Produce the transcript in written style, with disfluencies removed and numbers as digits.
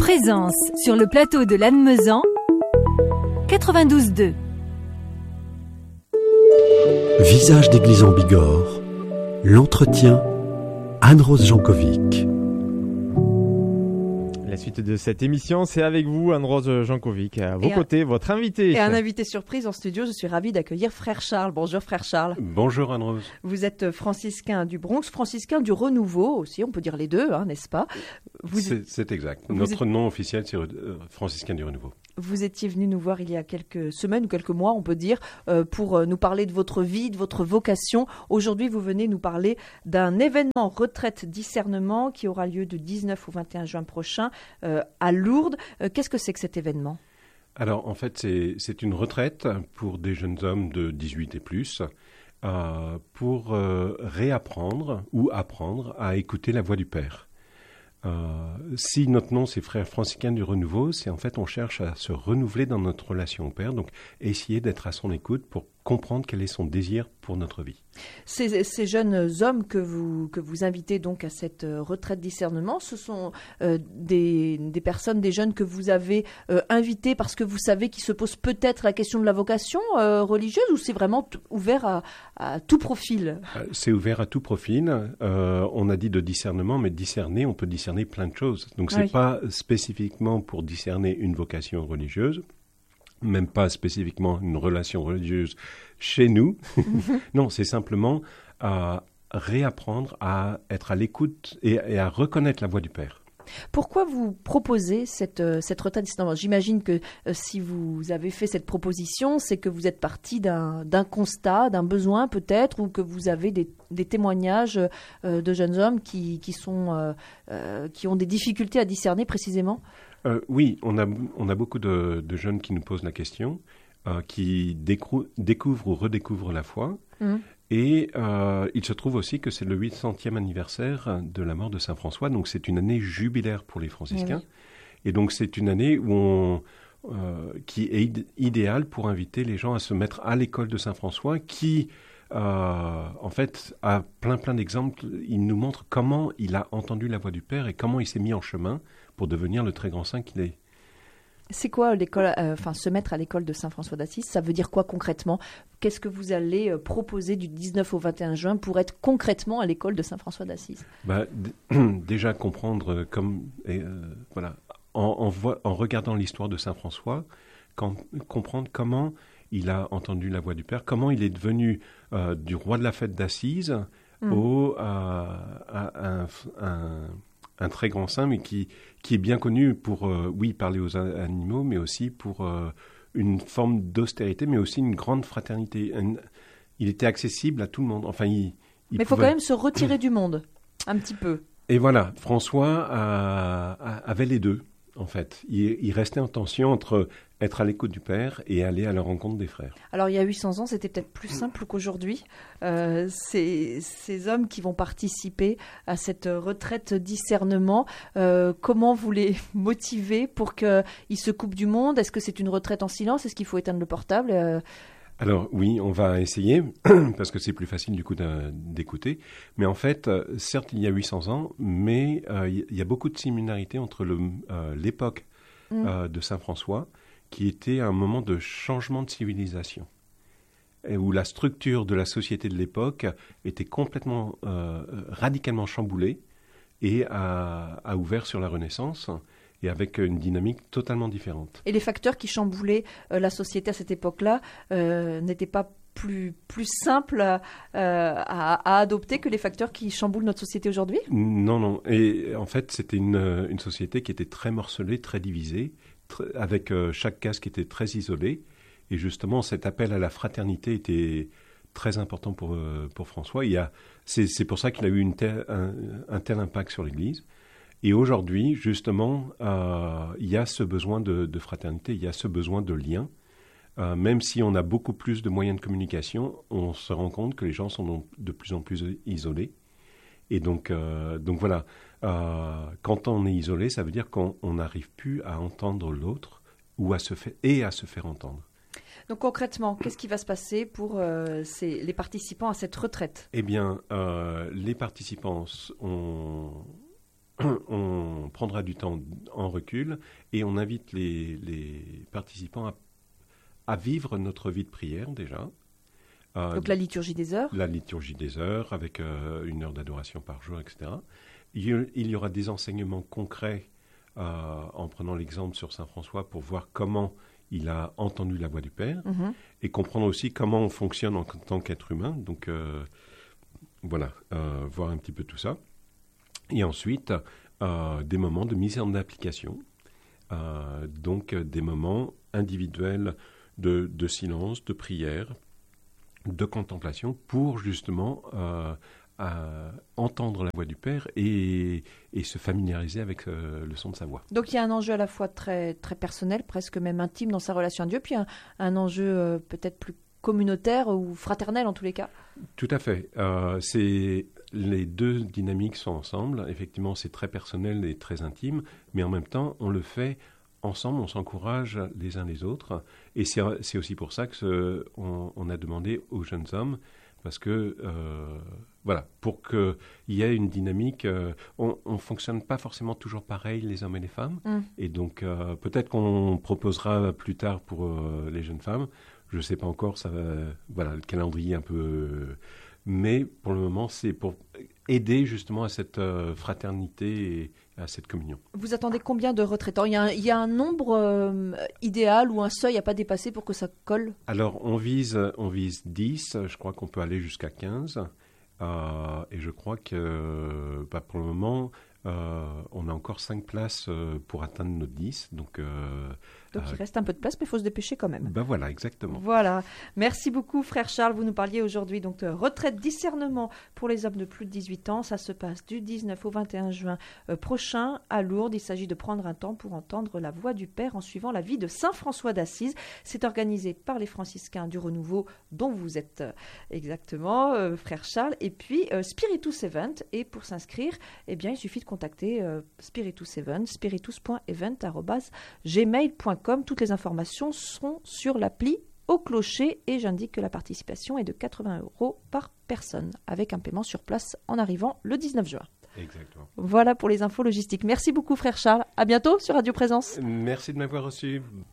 Présence sur le plateau de Lannemezan, 92.2. Visage d'église en Bigorre, l'entretien, Anne-Rose Jankovic. La suite de cette émission, c'est avec vous, Anne-Rose Jankovic. À vos côtés, votre invité. Et un invité surprise en studio. Je suis ravie d'accueillir Frère Charles. Bonjour Frère Charles. Bonjour Anne-Rose. Vous êtes franciscain du Bronx, franciscain du Renouveau aussi, on peut dire les deux, n'est-ce pas? C'est exact. Notre nom officiel, c'est franciscain du Renouveau. Vous étiez venu nous voir il y a quelques semaines ou quelques mois, on peut dire, pour nous parler de votre vie, de votre vocation. Aujourd'hui, vous venez nous parler d'un événement retraite discernement qui aura lieu du 19 au 21 juin prochain à Lourdes. Qu'est-ce que c'est que cet événement ? Alors, en fait, c'est une retraite pour des jeunes hommes de 18 et plus pour réapprendre ou apprendre à écouter la voix du Père. Si notre nom c'est Frères franciscains du Renouveau, c'est en fait on cherche à se renouveler dans notre relation au Père, donc essayer d'être à son écoute pour comprendre quel est son désir pour notre vie. Ces jeunes hommes que vous invitez donc à cette retraite discernement, ce sont des personnes, des jeunes que vous avez invités parce que vous savez qu'ils se posent peut-être la question de la vocation religieuse, ou c'est vraiment ouvert à tout profil ? C'est ouvert à tout profil. On a dit de discernement, mais discerner, on peut discerner plein de choses. Donc c'est pas spécifiquement pour discerner une vocation religieuse, même pas spécifiquement une relation religieuse chez nous. Non, c'est simplement à réapprendre à être à l'écoute et à reconnaître la voix du Père. Pourquoi vous proposez cette retraite discernement ? J'imagine que si vous avez fait cette proposition, c'est que vous êtes parti d'un constat, d'un besoin peut-être, ou que vous avez des témoignages de jeunes hommes qui ont des difficultés à discerner précisément. Oui, on a beaucoup de jeunes qui nous posent la question, qui découvrent ou redécouvrent la foi. Et il se trouve aussi que c'est le 800e anniversaire de la mort de Saint François, donc c'est une année jubilaire pour les franciscains. Oui. Et donc c'est une année qui est idéale pour inviter les gens à se mettre à l'école de Saint François, qui en fait a plein d'exemples. Il nous montre comment il a entendu la voix du Père et comment il s'est mis en chemin pour devenir le très grand saint qu'il est. C'est quoi l'école, se mettre à l'école de Saint François d'Assise ? Ça veut dire quoi concrètement ? Qu'est-ce que vous allez proposer du 19 au 21 juin pour être concrètement à l'école de Saint François d'Assise ? Déjà comprendre en regardant l'histoire de Saint François, comprendre comment il a entendu la voix du Père, comment il est devenu du roi de la fête d'Assise un très grand saint, mais qui est bien connu pour, parler aux animaux, mais aussi pour une forme d'austérité, mais aussi une grande fraternité. Il était accessible à tout le monde. Enfin, mais il faut quand même se retirer du monde, un petit peu. Et voilà, François avait les deux, en fait. Il restait en tension entre être à l'écoute du Père et aller à la rencontre des frères. Alors, il y a 800 ans, c'était peut-être plus simple qu'aujourd'hui. Ces hommes qui vont participer à cette retraite discernement, comment vous les motivez pour qu'ils se coupent du monde ? Est-ce que c'est une retraite en silence ? Est-ce qu'il faut éteindre le portable ? Alors oui, on va essayer, parce que c'est plus facile du coup d'écouter. Mais en fait, certes, il y a 800 ans, mais il y a beaucoup de similarités entre l'époque de Saint François, qui était un moment de changement de civilisation, et où la structure de la société de l'époque était complètement, radicalement chamboulée et a ouvert sur la Renaissance, et avec une dynamique totalement différente. Et les facteurs qui chamboulaient la société à cette époque-là n'étaient pas plus simples à adopter que les facteurs qui chamboulent notre société aujourd'hui ? Non. Et en fait, c'était une société qui était très morcelée, très divisée, avec chaque case qui était très isolée. Et justement, cet appel à la fraternité était très important pour François. C'est pour ça qu'il a eu un tel impact sur l'Église. Et aujourd'hui, justement, il y a ce besoin de fraternité, il y a ce besoin de lien. Même si on a beaucoup plus de moyens de communication, on se rend compte que les gens sont de plus en plus isolés. Et donc voilà, quand on est isolé, ça veut dire qu'on n'arrive plus à entendre l'autre ou à se faire entendre. Donc concrètement, qu'est-ce qui va se passer pour les participants à cette retraite ? Eh bien, les participants, on prend prendra du temps en recul et on invite les participants à vivre notre vie de prière déjà. Donc la liturgie des heures. La liturgie des heures avec 1 heure d'adoration par jour, etc. Il y aura des enseignements concrets en prenant l'exemple sur Saint François pour voir comment il a entendu la voix du Père et comprendre aussi comment on fonctionne en tant qu'être humain. Donc voilà, voir un petit peu tout ça. Et ensuite, des moments de mise en application. Donc des moments individuels de silence, de prière, de contemplation pour justement entendre la voix du Père et se familiariser avec le son de sa voix. Donc il y a un enjeu à la fois très, très personnel, presque même intime dans sa relation à Dieu, puis un enjeu peut-être plus communautaire ou fraternel en tous les cas. Tout à fait. Les deux dynamiques sont ensemble. Effectivement, c'est très personnel et très intime, mais en même temps, on le fait ensemble, on s'encourage les uns les autres. Et c'est aussi pour ça qu'on a demandé aux jeunes hommes, parce que, voilà, pour qu'il y ait une dynamique, on ne fonctionne pas forcément toujours pareil, les hommes et les femmes. Et donc, peut-être qu'on proposera plus tard pour les jeunes femmes. Je ne sais pas encore, voilà, le calendrier un peu... Mais pour le moment, c'est pour aider justement à cette fraternité et à cette communion. Vous attendez combien de retraitants ? Il y a un nombre idéal ou un seuil à ne pas dépasser pour que ça colle ? Alors, on vise 10, je crois qu'on peut aller jusqu'à 15. Et je crois que pour le moment, on a encore 5 places pour atteindre nos 10. Donc il reste un peu de place, mais il faut se dépêcher quand même. Voilà, exactement. Voilà. Merci beaucoup, frère Charles. Vous nous parliez aujourd'hui donc de retraite discernement pour les hommes de plus de 18 ans. Ça se passe du 19 au 21 juin prochain à Lourdes. Il s'agit de prendre un temps pour entendre la voix du Père en suivant la vie de Saint François d'Assise. C'est organisé par les franciscains du Renouveau, dont vous êtes exactement, frère Charles. Et puis Spiritus Event. Et pour s'inscrire, il suffit de contacter Spiritus Event, spiritus.event@gmail.com. Toutes les informations seront sur l'appli Au Clocher et j'indique que la participation est de 80 € par personne avec un paiement sur place en arrivant le 19 juin. Exactement. Voilà pour les infos logistiques. Merci beaucoup frère Charles. À bientôt sur Radio Présence. Merci de m'avoir reçu.